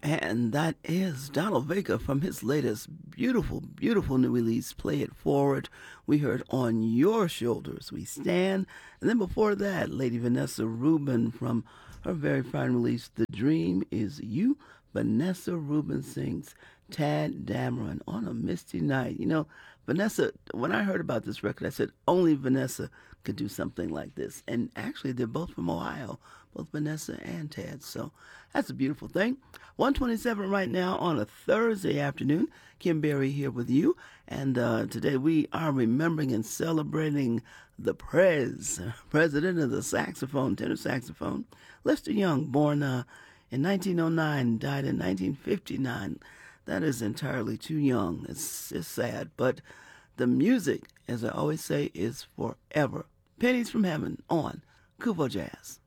And that is Donald Vega from his latest beautiful, beautiful new release, Play It Forward. We heard On Your Shoulders We Stand. And then before that, Lady Vanessa Rubin from her very fine release, The Dream Is You. Vanessa Rubin sings Tad Dameron on a misty night. You know, Vanessa, when I heard about this record, I said only Vanessa could do something like this. And actually, they're both from Ohio, both Vanessa and Tad. So that's a beautiful thing. 127 right now on a Thursday afternoon. Kim Berry here with you. And today we are remembering and celebrating the president of the saxophone, tenor saxophone, Lester Young, born in 1909, died in 1959. That is entirely too young. It's sad. But the music, as I always say, is forever. Pennies from Heaven on Kuvo Jazz.